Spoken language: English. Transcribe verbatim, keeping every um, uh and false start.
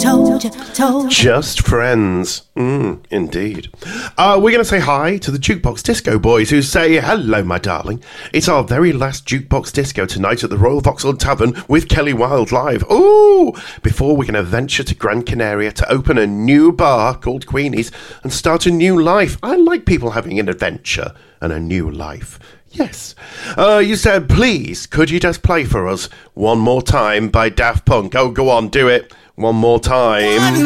told you, told you. Just friends. Mm, indeed. Uh, we're going to say hi to the Jukebox Disco boys who say, hello, my darling. It's our very last Jukebox Disco tonight at the Royal Vauxhall Tavern with Kelly Wilde live. Ooh! Before we're going to venture to Gran Canaria to open a new bar called Queenie's and start a new life. I like people having an adventure and a new life. Yes. Uh, you said, please, could you just play for us One More Time by Daft Punk? Oh, go on, do it. One more time.